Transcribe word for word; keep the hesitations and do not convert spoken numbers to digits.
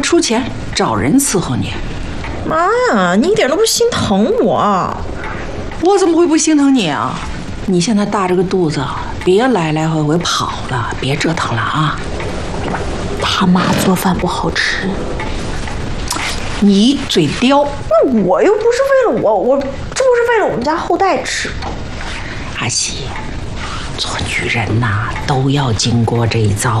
出钱找人伺候你。 妈，你一点都不心疼我。 我怎么会不心疼你啊？你现在大着个肚子，别来来回回跑了，别折腾了啊！ 他妈做饭不好吃， 你嘴刁。 那我又不是为了我，我这不是为了我们家后代吃。 阿喜，做女人呐、都要经过这一遭。